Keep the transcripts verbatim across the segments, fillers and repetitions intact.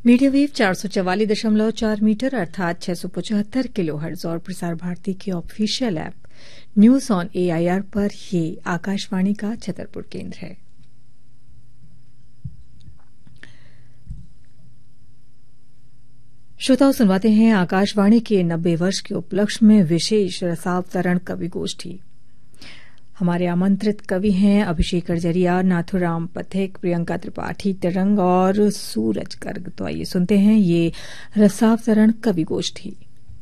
Media wave चार सौ चवालीस दशमलव चार मीटर अर्थात छह सौ पचहत्तर किलो हर्ट्ज और प्रसार भारती के official app news on AIR पर ये आकाशवाणी का छतरपुर केंद्र है। श्रोताओं, सुनवाते हैं आकाशवाणी के नब्बे वर्ष के उपलक्ष्य में विशेष रसावतरण कवि गोष्ठी। हमारे आमंत्रित कवि हैं अभिषेक अर्जरिया, नाथुराम पथिक, प्रियंका त्रिपाठी तरंग और सूरज गर्ग। तो आइए सुनते हैं ये रसावतरण कवि गोष्ठी।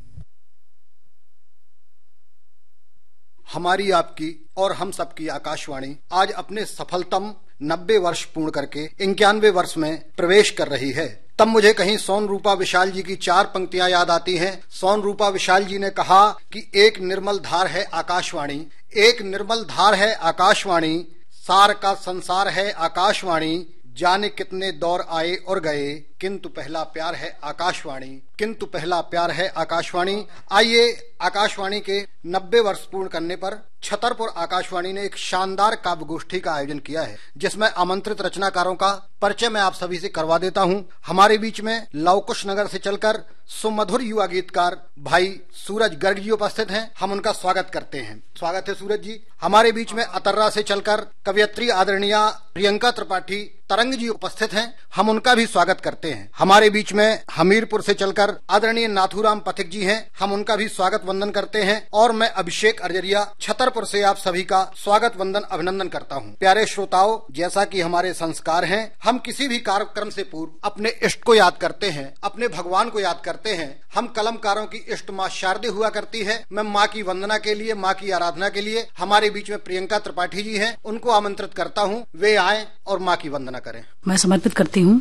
हमारी, आपकी और हम सबकी आकाशवाणी आज अपने सफलतम नब्बे वर्ष पूर्ण करके इक्यानवे वर्ष में प्रवेश कर रही है। तब मुझे कहीं सोन रूपा विशाल जी की चार पंक्तियां याद आती हैं। सोन रूपा विशाल जी ने कहा कि एक निर्मल धार है आकाशवाणी, एक निर्मल धार है आकाशवाणी, सार का संसार है आकाशवाणी, जाने कितने दौर आए और गए, किंतु पहला प्यार है आकाशवाणी, किंतु पहला प्यार है आकाशवाणी। आइए, आकाशवाणी के नब्बे वर्ष पूर्ण करने पर छतरपुर आकाशवाणी ने एक शानदार काव्य गोष्ठी का आयोजन किया है, जिसमें आमंत्रित रचनाकारों का परिचय मैं आप सभी से करवा देता हूं। हमारे बीच में लवकुश नगर से चलकर सुमधुर युवा गीतकार भाई सूरज गर्ग जी उपस्थित हैं। हम उनका स्वागत करते हैं। स्वागत है सूरज जी। हमारे बीच में अतर्रा से चलकर कवयित्री आदरणीय प्रियंका त्रिपाठी तरंग जी उपस्थित हैं। हम उनका भी स्वागत करते हैं। हमारे बीच में हमीरपुर से चलकर आदरणीय नाथुराम पथिक जी हैं। हम उनका भी स्वागत वंदन करते हैं। और मैं अभिषेक अर्जरिया छतरपुर से आप सभी का स्वागत वंदन अभिनंदन करता हूं। प्यारे श्रोताओं, जैसा कि हमारे संस्कार हैं, हम किसी भी कार्यक्रम से पूर्व अपने इष्ट को याद करते हैं, अपने भगवान को याद करते हैं। हम कलमकारों की इष्ट माँ शारदे हुआ करती है। मैं माँ की वंदना के लिए, माँ की आराधना के लिए हमारे बीच में प्रियंका त्रिपाठी जी हैं, उनको आमंत्रित करता हूँ, वे आए और माँ की वंदना करें। मैं समर्पित करती हूँ।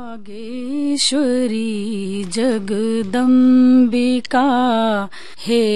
वागेश्वरी जगदम्बिका हे